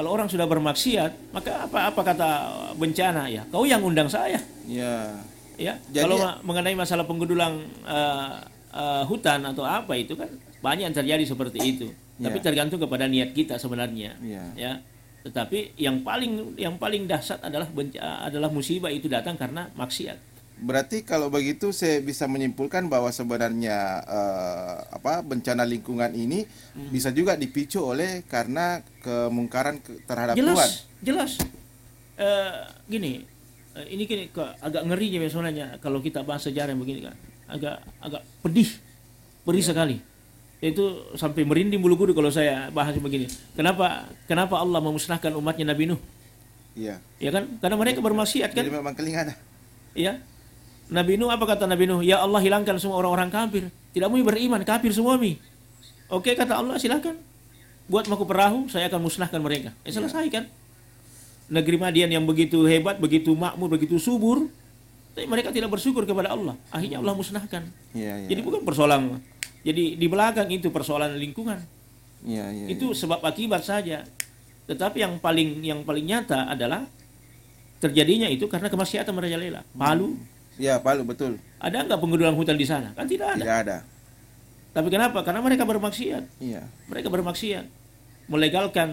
Kalau orang sudah bermaksiat, maka apa kata bencana ya? Kau yang undang saya. Ya. Ya. Jadi, Kalau mengenai masalah penggedulang hutan atau apa itu kan banyak yang terjadi seperti itu. Ya. Tapi tergantung kepada niat kita sebenarnya. Ya. Ya. Tetapi yang paling dahsyat adalah musibah itu datang karena maksiat. Berarti kalau begitu saya bisa menyimpulkan bahwa sebenarnya bencana lingkungan ini bisa juga dipicu oleh karena kemungkaran terhadap Tuhan. Jelas. Gini, ini agak ngerinya sebenarnya kalau kita bahas sejarah yang begini kan. Agak pedih sekali. Itu sampai merinding bulu kuduk kalau saya bahas begini. Kenapa Allah memusnahkan umatnya Nabi Nuh? Iya. Ya kan? Karena mereka bermaksiat kan? Jadi memang kelingana. Iya. Nabi Nuh, apa kata Nabi Nuh? Ya Allah, hilangkan semua orang-orang kafir. Tidak mau beriman, kafir semua mi. Oke, kata Allah, silakan. Buat maku perahu, saya akan musnahkan mereka. Selesai kan? Negeri Madian yang begitu hebat, begitu makmur, begitu subur, tapi mereka tidak bersyukur kepada Allah. Akhirnya Allah musnahkan. Ya. Jadi bukan persoalan. Jadi di belakang itu persoalan lingkungan. Ya. Itu sebab akibat saja. Tetapi yang paling nyata adalah terjadinya itu karena kemaksiatan merajalela. Palu. Ya, Palu betul. Ada nggak penggedulang hutan di sana? Kan tidak ada. Tidak ada. Tapi kenapa? Karena mereka bermaksiat. Iya. Mereka bermaksiat, melegalkan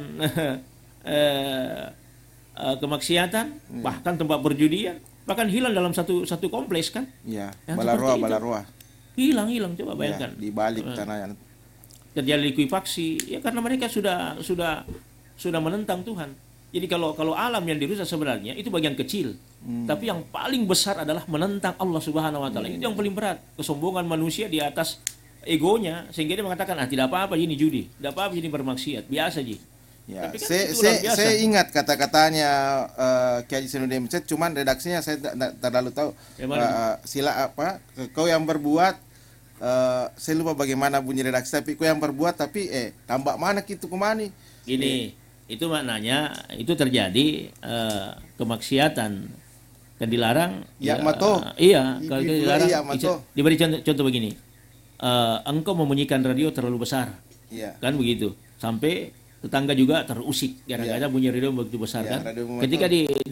kemaksiatan, bahkan tempat perjudian, bahkan hilang dalam satu kompleks kan? Iya. Yang Balaroa. Hilang, coba bayangkan. Ya, di balik tanah yang terjadi likuifaksi, ya karena mereka sudah menentang Tuhan. Jadi kalau alam yang dirusak sebenarnya itu bagian kecil. Tapi yang paling besar adalah menentang Allah Subhanahu wa taala. Itu yang paling berat. Kesombongan manusia di atas egonya sehingga dia mengatakan tidak apa-apa ini judi, tidak apa-apa ini bermaksiat, biasa ji. Ya, Tapi kan saya ingat kata-katanya Kiai Haji Sainuddin Mecet, cuman redaksinya saya tidak terlalu tahu. Kau yang berbuat, saya lupa bagaimana bunyi redaksi, tapi kau yang berbuat tapi tambah mana gitu kemana? Gini, itu maknanya itu terjadi kemaksiatan dan dilarang. Ya, mato. Iya, kalau itu dilarang. Iya, mato. Diberi contoh begini. Engkau membunyikan radio terlalu besar. Iya. Kan begitu. Sampai tetangga juga terusik gara-gara bunyi radio begitu besar kan. Ketika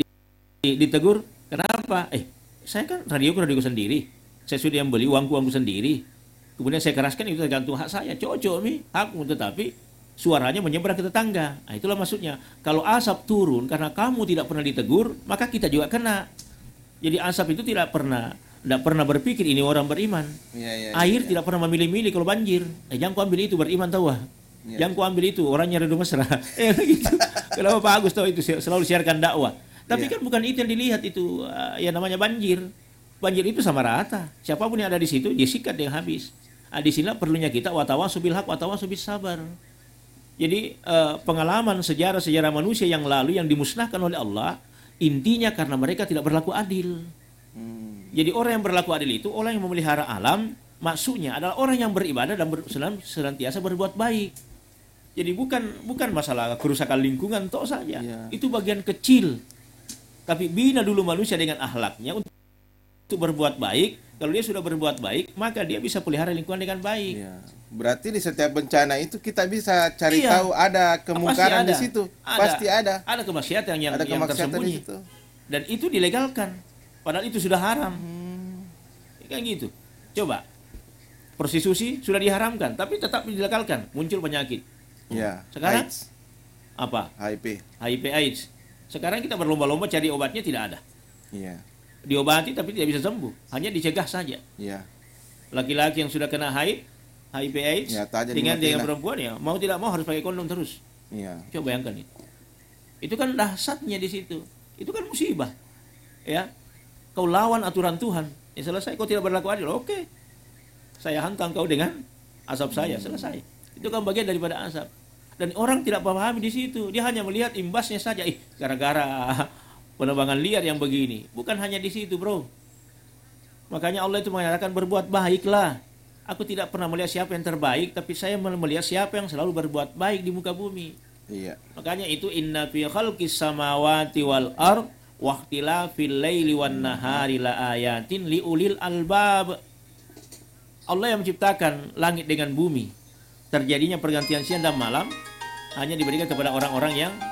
ditegur, kenapa? Saya kan radioku sendiri. Saya sudah yang beli, uangku sendiri. Kemudian saya keraskan, itu tergantung hak saya. Cocok nih, hakmu, tetapi suaranya menyeberang ke tetangga. Nah, itulah maksudnya. Kalau asap turun karena kamu tidak pernah ditegur, maka kita juga kena. Jadi asap itu tidak pernah berpikir ini orang beriman. Air tidak pernah memilih-milih kalau banjir. Jangan ku ambil itu beriman tahu. Jangan ku ambil itu orangnya redu mesra. Gitu. Kenapa bagus tahu itu selalu siarkan dakwah. Tapi kan bukan itu yang dilihat itu yang namanya banjir. Banjir itu sama rata. Siapapun yang ada di situ dia sikat yang habis. Di sini perlunya kita watawasul bil haq watawasul bis sabar. Jadi pengalaman sejarah manusia yang lalu yang dimusnahkan oleh Allah intinya karena mereka tidak berlaku adil. Jadi orang yang berlaku adil itu orang yang memelihara alam, maksudnya adalah orang yang beribadah dan senantiasa berbuat baik. Jadi bukan masalah kerusakan lingkungan toh saja. Itu bagian kecil. Tapi bina dulu manusia dengan akhlaknya untuk berbuat baik. Kalau dia sudah berbuat baik, maka dia bisa pelihara lingkungan dengan baik. Berarti di setiap bencana itu kita bisa cari tahu ada kemungkaran di situ. Pasti ada. Ada kemaksiatan yang tersembunyi. Dan itu dilegalkan. Padahal itu sudah haram. Kan gitu. Coba. Prostitusi sudah diharamkan, tapi tetap dilegalkan. Muncul penyakit. Sekarang AIDS. Apa? HIV AIDS. Sekarang kita berlomba-lomba cari obatnya, tidak ada. Diobati tapi tidak bisa sembuh, hanya dicegah saja. Laki-laki yang sudah kena HIV AIDS dengan perempuan ya mau tidak mau harus pakai kondom terus. Coba bayangkan itu. Itu kan dahsyatnya di situ. Itu kan musibah. Ya. Kau lawan aturan Tuhan. Selesai, kau tidak berlaku adil. Oke. Saya hantam kau dengan asap saya, selesai. Itu kan bagian daripada asap. Dan orang tidak pahami di situ. Dia hanya melihat imbasnya saja. Gara-gara penebangan liar yang begini. Bukan hanya di situ, bro. Makanya Allah itu mengatakan berbuat baiklah. Aku tidak pernah melihat siapa yang terbaik, tapi saya melihat siapa yang selalu berbuat baik di muka bumi. Makanya itu inna fi khalqis samawati wal ard waqtilafil laili wan nahari la ayatin liulil albab. Allah yang menciptakan langit dengan bumi. Terjadinya pergantian siang dan malam hanya diberikan kepada orang-orang yang